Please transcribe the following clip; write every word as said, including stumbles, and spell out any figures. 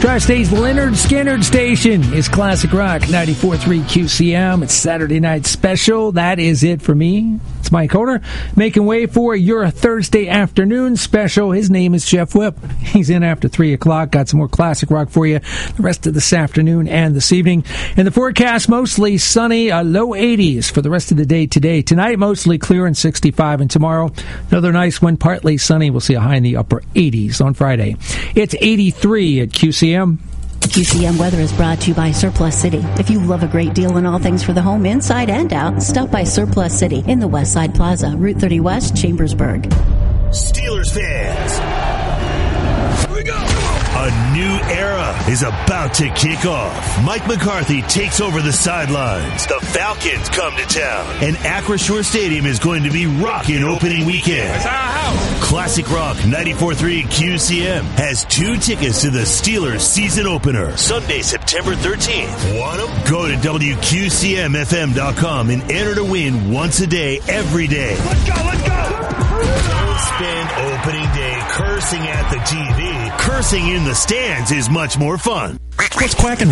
Tri-State's Leonard Skinner station is Classic Rock ninety-four point three Q C M. It's Saturday night special. That is it for me. It's Mike Hoder making way for your Thursday afternoon special. His name is Jeff Whip. He's in after three o'clock. Got some more classic rock for you the rest of this afternoon and this evening. In the forecast, mostly sunny, uh, low eighties for the rest of the day today. Tonight, mostly clear and sixty-five. And tomorrow, another nice one, partly sunny. We'll see a high in the upper eighties on Friday. It's eighty-three at Q C M. Q C M weather is brought to you by Surplus City. If you love a great deal on all things for the home, inside and out, stop by Surplus City in the West Side Plaza, Route thirty West, Chambersburg. Steelers fans, here we go. A new era is about to kick off. Mike McCarthy takes over the sidelines. The Falcons come to town, and Acrisure Stadium is going to be rocking opening weekend. It's our house. Classic Rock ninety-four point three Q C M has two tickets to the Steelers season opener, Sunday, September thirteenth. Want them? Go to W Q C M F M dot com and enter to win once a day, every day. Let's go, let's go! Don't spend opening day cursing at the T V. Cursing in the stands is much more fun. What's quacking?